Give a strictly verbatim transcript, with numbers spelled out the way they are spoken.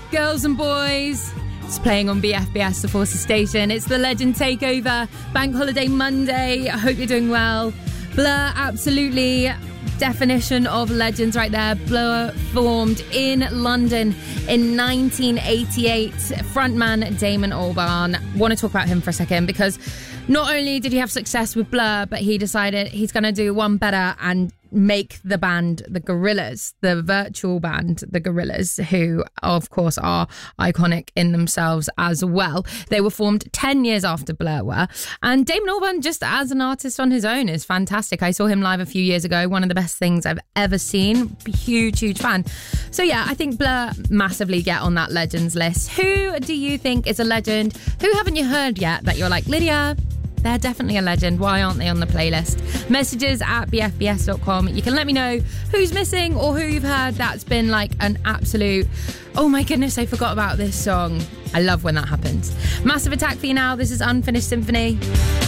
girls and boys. It's playing on B F B S, the Forces Station. It's the Legend Takeover, Bank Holiday Monday. I hope you're doing well. Blur, absolutely definition of legends right there. Blur formed in London in nineteen eighty-eight. Frontman Damon Albarn. Want to talk about him for a second because not only did he have success with Blur, but he decided he's going to do one better and make the band The Gorillaz, the virtual band The Gorillaz, who of course are iconic in themselves as well. They were formed ten years after Blur were, and Damon Albarn just as an artist on his own is fantastic. I saw him live a few years ago, one of the best things I've ever seen. Huge huge fan. So yeah, I think Blur massively get on that legends list. Who do you think is a legend? Who haven't you heard yet that you're like, Lydia, they're definitely a legend. Why aren't they on the playlist? Messages at b f b s dot com. You can let me know who's missing or who you've heard that's been like an absolute, oh my goodness, I forgot about this song. I love when that happens. Massive Attack for you now. This is Unfinished Symphony.